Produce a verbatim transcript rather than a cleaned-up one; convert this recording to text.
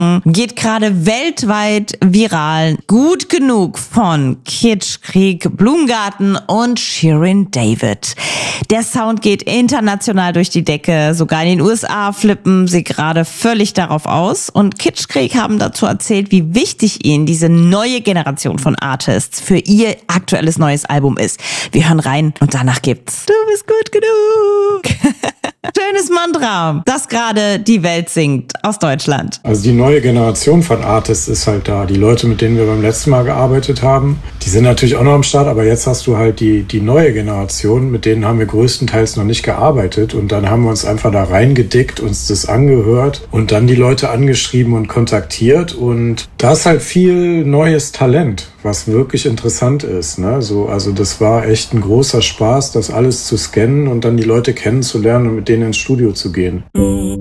Song geht gerade weltweit viral. Gut genug von Kitschkrieg, Blumengarten und Shirin David. Der Sound geht international durch die Decke. Sogar in den U S A flippen sie gerade völlig darauf aus. Und Kitschkrieg haben dazu erzählt, wie wichtig ihnen diese neue Generation von Artists für ihr aktuelles neues Album ist. Wir hören rein und danach gibt's Du bist gut genug. Schönes Mantra, das gerade die Welt singt aus Deutschland. Also die neue Generation von Artists ist halt da. Die Leute, mit denen wir beim letzten Mal gearbeitet haben, die sind natürlich auch noch am Start, aber jetzt hast du halt die, die neue Generation, mit denen haben wir größtenteils noch nicht gearbeitet und dann haben wir uns einfach da reingedickt, uns das angehört und dann die Leute angeschrieben und kontaktiert und da ist halt viel neues Talent, was wirklich interessant ist, ne? So, also das war echt ein großer Spaß, das alles zu scannen und dann die Leute kennenzulernen und mit denen ins Studio zu gehen.